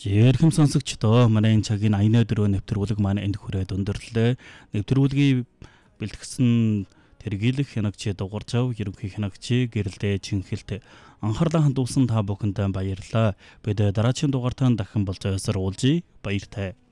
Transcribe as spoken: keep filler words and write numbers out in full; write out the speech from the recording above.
Ярхэм сонсогчдоо манай энэ цагийн аяны дөрөв нэвтрүүлэг маань энд хүрээд өндөрлөө. Нэвтрүүлгийг бэлтгэсэн тэргийлэх хянагчид дугарчав, ерөнхий хянагчийг гэрэлдээ чинхэлт анхаарлаа хандуулсан та бүхэнд баярлалаа. Бид дараагийн дугаартаа дахин болж уулзъя. Баяртай.